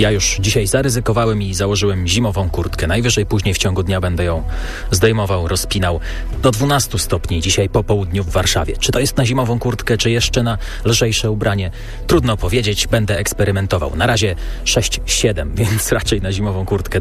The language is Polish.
Ja już dzisiaj zaryzykowałem i założyłem zimową kurtkę. Najwyżej później w ciągu dnia będę ją zdejmował, rozpinał. Do 12 stopni dzisiaj po południu w Warszawie. Czy to jest na zimową kurtkę, czy jeszcze na lżejsze ubranie? Trudno powiedzieć, będę eksperymentował. Na razie 6-7, więc raczej na zimową kurtkę.